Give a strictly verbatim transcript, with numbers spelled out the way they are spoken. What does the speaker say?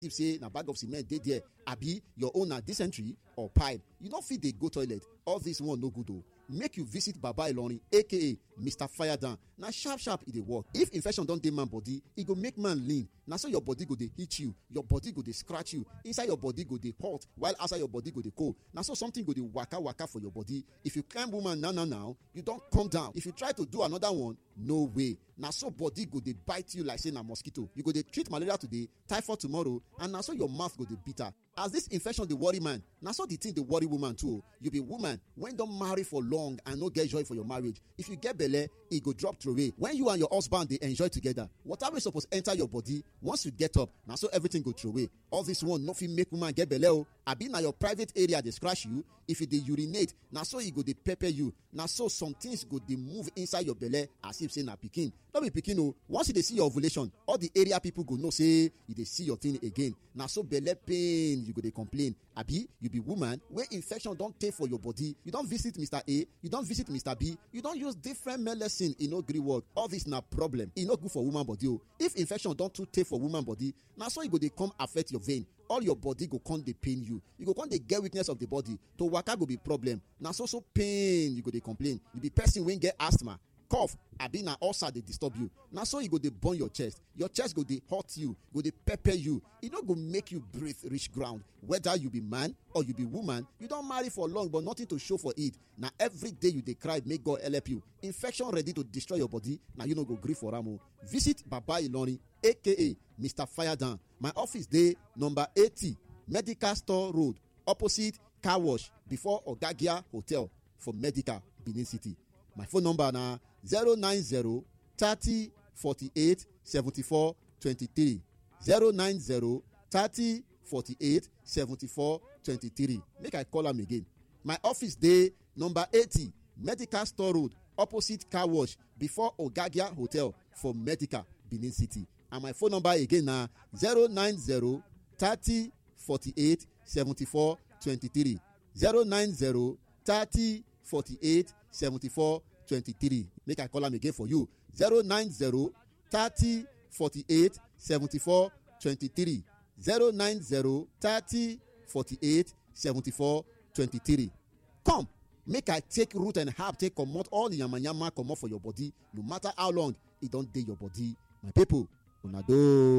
if say na bag of cement dey there, abi your own na dysentery or pipe, you no fit dey go toilet. All this one no good o. Make you visit Baba Ilorin aka Mister Fire Down. Na sharp sharp e dey work. If infection don dey man body, e go make man lean. Na so your body go dey hit you, your body go dey scratch you, inside your body go dey hot while outside your body go dey cold. Na so something go dey waka waka for your body. If you climb woman now now now, you don come down. If you try to do another one, no way. Na so body go dey bite you like say na mosquito. You go dey treat malaria today, typhoid tomorrow, and na so your mouth go dey bitter. As this infection dey worry man, na so the thing dey worry woman too. You be woman when don marry for long and no get joy for your marriage. If you get belle, e go drop throway. When you and your husband dey enjoy together, water wey suppose enter your body, once you get up, na so everything go throway. All this one no fit make woman get belle o. Abi na your private area dey scratch you. If you dey urinate, na so e go dey pepper you. Na so some things go dey move inside your belle as if say na pikin. No be pikin o. Once you dey see your ovulation, all the area people go know say you dey see your thing again. Na so belle pain you go dey complain. Abi you be woman wey infection don tey for your body, you don visit Mister A, you don visit Mister B, you don use different medicine, e no gree work. All this na problem. E no good for woman body o. If infection don too tey for woman body, na so e go dey come affect your vein. All your body go come dey pain you. You go come dey get weakness of the body. To waka go be problem. Na so so pain you go dey complain. You be person wey get asthma, cough, abi na ulcer dey disturb you. Na so e go dey burn your chest. Your chest go dey hurt you, go dey pepper you. E no go make you breathe reach ground. Whether you be man or you be woman, you don marry for long but nothing to show for it. Na every day you dey cry make God help you. Infection ready to destroy your body, na you no go gree for am o. Visit Baba Ilorin aka Mister Fire Down. My office dey number eighty Medical Store Road, opposite car wash before Ogagia Hotel for Medical, Benin City. My phone number na zero nine zero thirty forty-eight seventy-four twenty-three. zero nine zero thirty forty-eight seventy-four twenty-three. Make I call am again. My office dey number eighty Medical Store Road, opposite car wash before Ogagia Hotel for Medical, Benin City. And my phone number again na zero nine zero thirty forty-eight seventy-four twenty-three. zero nine zero thirty forty-eight seventy-four twenty-three. Make I call am again for you. zero nine zero thirty forty-eight seventy-four twenty-three. zero nine zero thirty forty-eight seventy-four twenty-three. Come, make I take root and herb, take comot all the yamayama comot for your body, no matter how long e don dey your body. My people, una do.